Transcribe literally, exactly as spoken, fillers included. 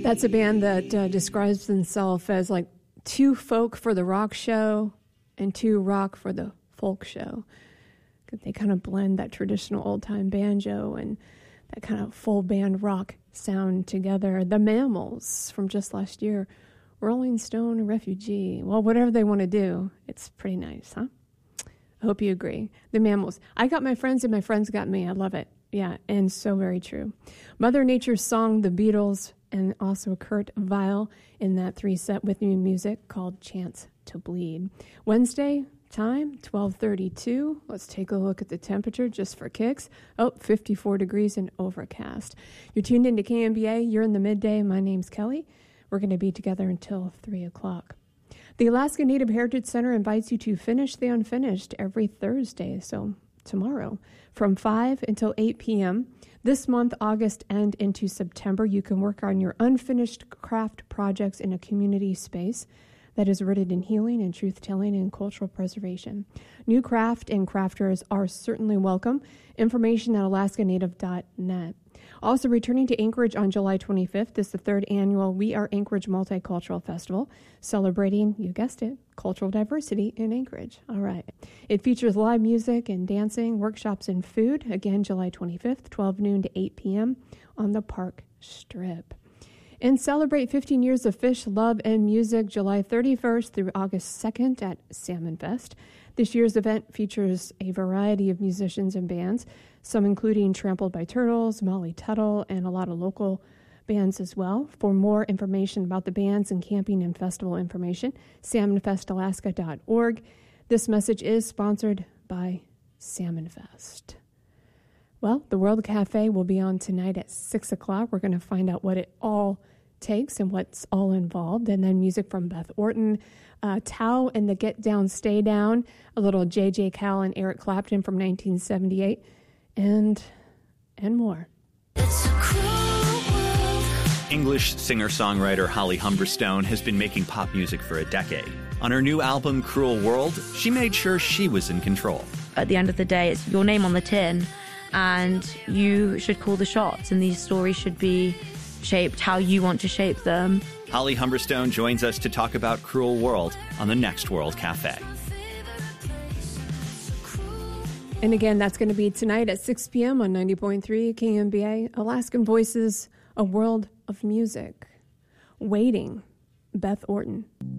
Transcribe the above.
That's a band that uh, describes themselves as like too folk for the rock show and too rock for the folk show. They kind of blend that traditional old-time banjo and that kind of full band rock sound together. The Mammals from just last year, Rolling Stone Refugee. Well, whatever they want to do, it's pretty nice, huh? I hope you agree. The Mammals. I got my friends and my friends got me. I love it. Yeah, and so very true. Mother Nature's song, The Beatles, and also Kurt Weill in that three-set with new music called Chance to Bleed. Wednesday, time, twelve thirty-two. Let's take a look at the temperature just for kicks. Oh, fifty-four degrees and overcast. You're tuned into K M B A. You're in the midday. My name's Kelly. We're going to be together until three o'clock. The Alaska Native Heritage Center invites you to finish the unfinished every Thursday, so tomorrow, from five until eight p.m. This month, August, and into September, you can work on your unfinished craft projects in a community space that is rooted in healing and truth-telling and cultural preservation. New craft and crafters are certainly welcome. Information at alaska native dot net. Also returning to Anchorage on July twenty-fifth is the third annual We Are Anchorage Multicultural Festival, celebrating, you guessed it, cultural diversity in Anchorage. All right. It features live music and dancing, workshops, and food. Again, July twenty-fifth, twelve noon to eight p.m. on the Park Strip. And celebrate fifteen years of fish, love, and music July thirty-first through August second at Salmon Fest. This year's event features a variety of musicians and bands, some including Trampled by Turtles, Molly Tuttle, and a lot of local bands as well. For more information about the bands and camping and festival information, salmon fest alaska dot org. This message is sponsored by Salmon Fest. Well, the World Cafe will be on tonight at six o'clock. We're going to find out what it all takes and what's all involved. And then music from Beth Orton, uh, Tao and the Get Down, Stay Down, a little J J Cale and Eric Clapton from nineteen seventy-eight, and, and more. It's a cruel world. English singer-songwriter Holly Humberstone has been making pop music for a decade. On her new album, Cruel World, she made sure she was in control. At the end of the day, it's your name on the tin, and you should call the shots, and these stories should be shaped how you want to shape them. Holly Humberstone joins us to talk about Cruel World on the next World Cafe. And again, that's going to be tonight at six p.m. on ninety point three K M B A, Alaskan Voices, a world of music. Waiting, Beth Orton.